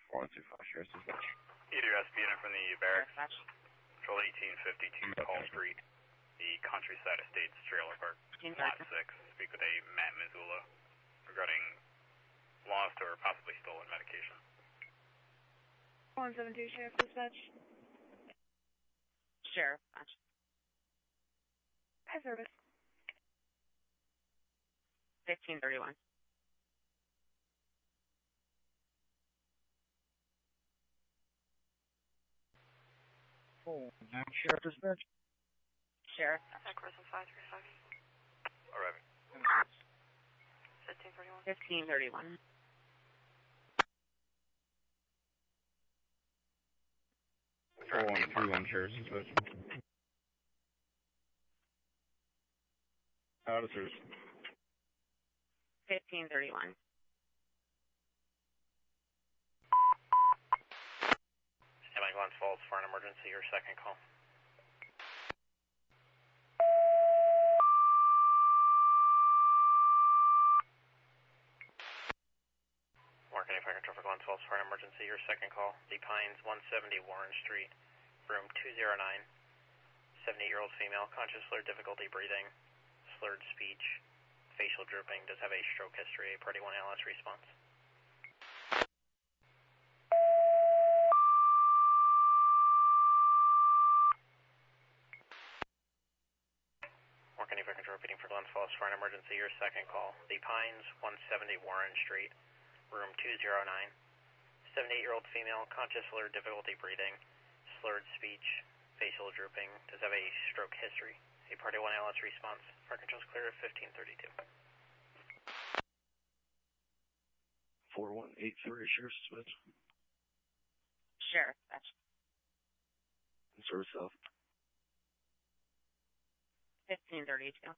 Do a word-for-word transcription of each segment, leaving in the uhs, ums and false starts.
four one two five, Sheriff's Dispatch. Either S P unit from the barracks. Patrol eighteen fifty-two Call Street, the Countryside Estates Trailer Park, Lot six. Speak with a Matt Missoula regarding lost or possibly stolen medication. one seven two, Sheriff Dispatch. Sheriff Dispatch. High service. fifteen thirty-one. Oh, Sheriff Dispatch. Sheriff. Equation five three five. Arriving. fifteen thirty-one. fifteen thirty-one. four one three one, Sheriff's Dispatch. Out of service. fifteen thirty-one. Standby Glens Falls for an emergency, your second call. Marketing Fire Control for Glens Falls for an emergency, your second call. The Pines, one seventy Warren Street, room two oh nine. seventy-eight-year-old female, conscious slurred difficulty breathing, slurred speech, facial drooping, does have a stroke history, a Party one L S response. Marketing Fire Control repeating for Glens Falls for an emergency, your second call. The Pines, one seventy Warren Street, room two oh nine. seventy-eight-year-old female, conscious slurred difficulty breathing, slurred speech, facial drooping, does have a stroke history, a Party one L S response. Fire Control's clear at fifteen thirty-two. four one eight three, Sheriff's Dispatch. Sheriff Dispatch. Service South. fifteen thirty-two.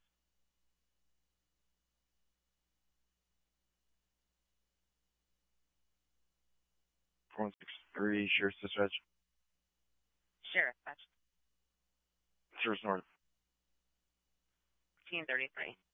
four one six three, Sheriff's Dispatch. Sheriff Dispatch. Service North. fifteen thirty-three.